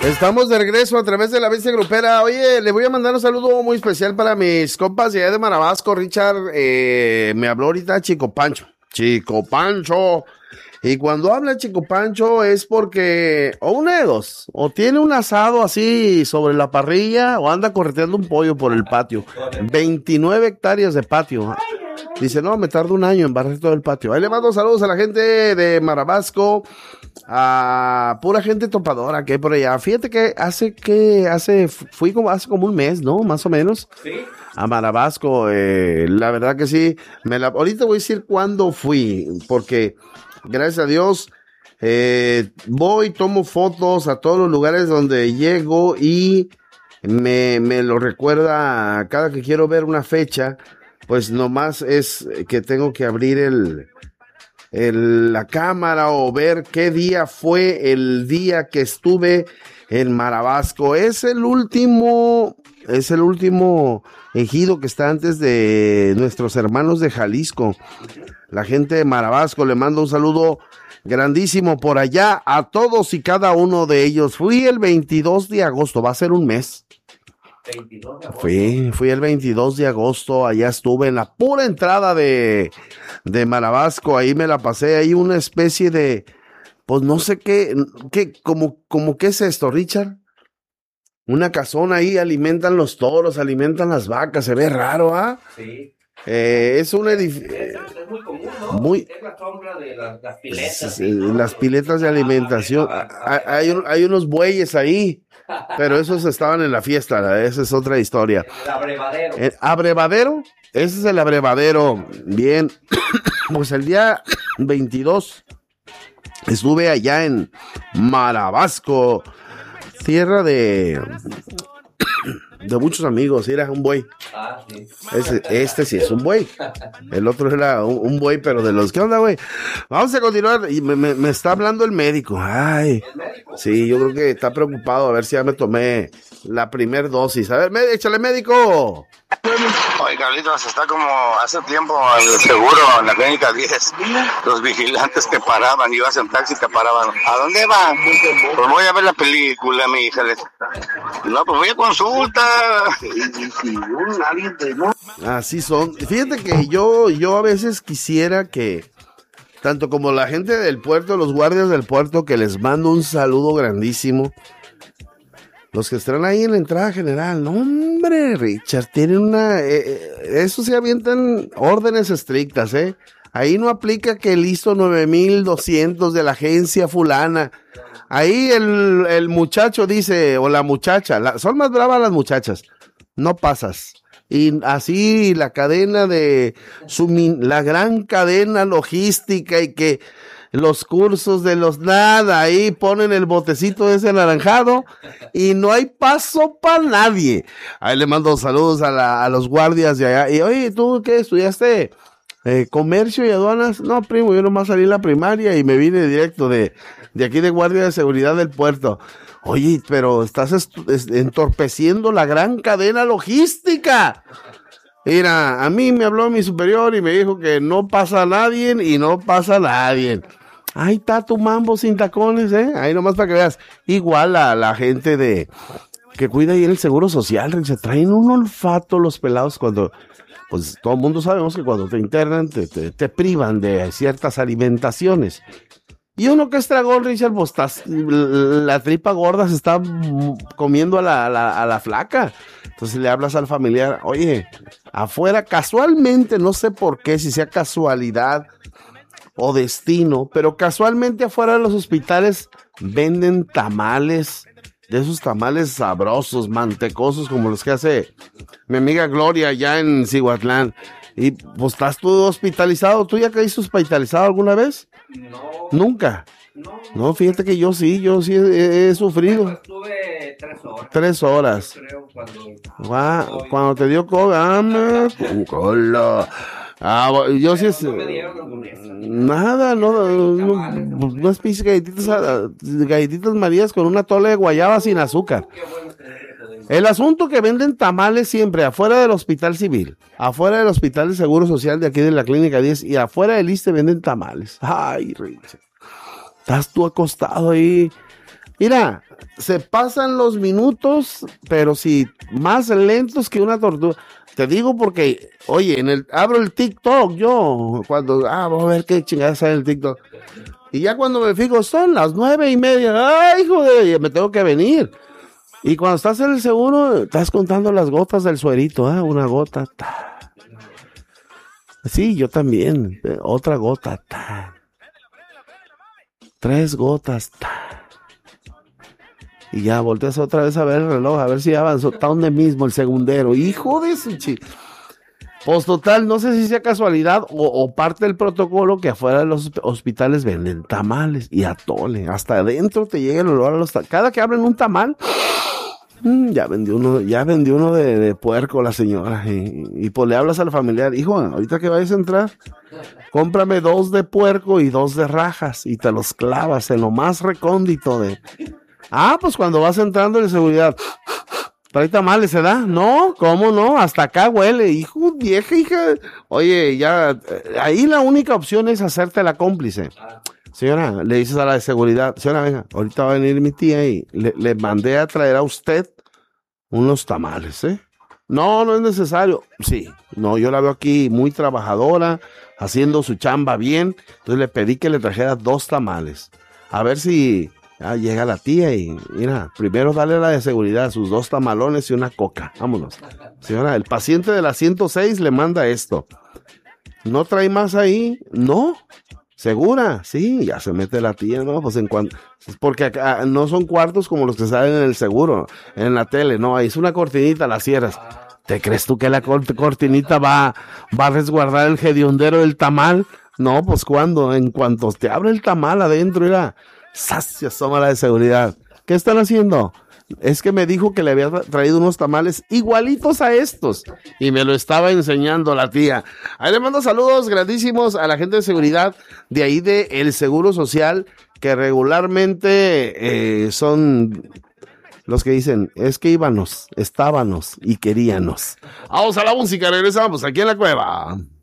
Estamos de regreso a través de la Bestia Grupera. Oye, le voy a mandar un saludo muy especial para mis compas de allá de Marabasco. Richard, me habló ahorita Chico Pancho. Chico Pancho. Y cuando habla Chico Pancho es porque, o una de dos, o tiene un asado así sobre la parrilla, o anda correteando un pollo por el patio. 29 hectáreas de patio. Dice, no, me tardo un año en barrer todo el patio. Ahí le mando saludos a la gente de Marabasco, a pura gente topadora que hay por allá. Fíjate que fui como hace como un mes, ¿no? Más o menos. Sí. A Marabasco, la verdad que sí. Ahorita voy a decir cuándo fui, porque gracias a Dios, voy, tomo fotos a todos los lugares donde llego y me lo recuerda cada que quiero ver una fecha. Pues nomás es que tengo que abrir la cámara o ver qué día fue el día que estuve en Marabasco. Es el último ejido que está antes de nuestros hermanos de Jalisco. La gente de Marabasco, le mando un saludo grandísimo por allá a todos y cada uno de ellos. Fui el 22 de agosto, va a ser un mes. 22 de agosto. Fui el 22 de agosto, allá estuve en la pura entrada de Marabasco, ahí me la pasé, ahí una especie de, pues no sé qué, como qué es esto, Richard, una casona ahí, alimentan los toros, alimentan las vacas, se ve raro, ¿ah? Sí. Es un edificio. Es muy común, ¿no? Es la sombra de las piletas. Sí, las piletas de alimentación. Hay unos bueyes ahí, pero esos estaban en la fiesta, esa es otra historia. El abrevadero. ¿Abrevadero? Ese es el abrevadero. Bien. Pues el día 22 estuve allá en Marabasco, tierra de muchos amigos, era un buey. Ah, sí. Este sí es un buey. El otro era un buey, pero de los... ¿Qué onda, güey? Vamos a continuar. Y me está hablando el médico. Ay. ¿El médico? Sí, yo creo que está preocupado a ver si ya me tomé la primer dosis. A ver, échale, médico. Oye, Carlitos, está como hace tiempo en el seguro, en la clínica 10, los vigilantes te paraban, ibas en taxi y te paraban. ¿A dónde va? Pues voy a ver la película, mi hija. No, pues voy a consulta. Así son. Fíjate que yo a veces quisiera que, tanto como la gente del puerto, los guardias del puerto, que les mando un saludo grandísimo, los que están ahí en la entrada general, no hombre, Richard, tienen eso se avientan órdenes estrictas, ahí no aplica que el ISO 9200 de la agencia fulana, ahí el muchacho dice, o la muchacha, son más bravas las muchachas, no pasas. Y así la cadena la gran cadena logística y que los cursos de nada, ahí ponen el botecito ese anaranjado y no hay paso para nadie. Ahí le mando saludos a los guardias de allá. Y oye, ¿tú qué estudiaste? ¿Comercio y aduanas? No, primo, yo nomás salí en la primaria y me vine directo de aquí de guardia de seguridad del puerto. Oye, pero estás entorpeciendo la gran cadena logística. Mira, a mí me habló mi superior y me dijo que no pasa nadie y no pasa nadie. Ahí está tu mambo sin tacones, ahí nomás para que veas. Igual a la gente que cuida ahí en el Seguro Social, se traen un olfato los pelados cuando, pues todo el mundo sabemos que cuando te internan te privan de ciertas alimentaciones. Y uno que es dragón, Richard, pues la tripa gorda se está comiendo a la flaca. Entonces le hablas al familiar, oye, afuera casualmente, no sé por qué, si sea casualidad o destino, pero casualmente afuera de los hospitales venden tamales, de esos tamales sabrosos, mantecosos, como los que hace mi amiga Gloria allá en Cihuatlán. Y pues estás tú hospitalizado. ¿Tú ya caíste hospitalizado alguna vez? No. ¿Nunca? No, fíjate que yo sí he sufrido. Bueno, estuve 3 horas. 3 horas. Creo cuando te dio cola. Yo sí no me dieron nada, unas pinches galletitas Marías con una tole de guayaba sin azúcar. El asunto que venden tamales siempre afuera del Hospital Civil, afuera del Hospital de Seguro Social de aquí de la Clínica 10 y afuera del ISSSTE venden tamales. Ay, Richard, estás tú acostado ahí Mira, se pasan los minutos, pero sí, más lentos que una tortuga. Te digo porque, oye, abro el TikTok yo, cuando, vamos a ver qué chingadas hay en el TikTok. Y ya cuando me fijo, son las 9:30. Ay, joder, me tengo que venir. Y cuando estás en el seguro, estás contando las gotas del suerito, una gota. Sí, yo también. Otra gota. 3 gotas. Y ya volteas otra vez a ver el reloj, a ver si avanzó. Está donde mismo el segundero. Hijo de su chico. Pues total, no sé si sea casualidad o parte del protocolo que afuera de los hospitales venden tamales y atole. Hasta adentro te llega el olor a los tamales. Cada que abren un tamal, ya vendió uno de puerco la señora. Y pues le hablas al familiar, hijo, ahorita que vayas a entrar, cómprame 2 de puerco y 2 de rajas y te los clavas en lo más recóndito de... pues cuando vas entrando en seguridad... ¿Trae tamales, se da? No, ¿cómo no? Hasta acá huele, hijo, vieja, hija. Oye, ya, ahí la única opción es hacerte la cómplice. Señora, le dices a la de seguridad, señora, venga, ahorita va a venir mi tía y le mandé a traer a usted unos tamales, ¿eh? No, no es necesario. Sí, no, yo la veo aquí muy trabajadora, haciendo su chamba bien, entonces le pedí que le trajera 2 tamales. A ver si... llega la tía y mira, primero dale a la de seguridad sus 2 tamalones y una coca. Vámonos. Señora, el paciente de la 106 le manda esto. ¿No trae más ahí? No. ¿Segura? Sí, ya se mete la tía, ¿no? Pues porque acá no son cuartos como los que salen en el seguro, en la tele, no, ahí es una cortinita, la cierras. ¿Te crees tú que la cortinita va a resguardar el hediondero del tamal? No, pues cuando, en cuanto te abre el tamal adentro, mira, se asoma la de seguridad. ¿Qué están haciendo? Es que me dijo que le había traído unos tamales igualitos a estos y me lo estaba enseñando la tía. Ahí le mando saludos grandísimos a la gente de seguridad de ahí de el Seguro Social, que regularmente son los que dicen, es que íbamos, estábamos y queríamos. Vamos a la música, regresamos aquí en la cueva.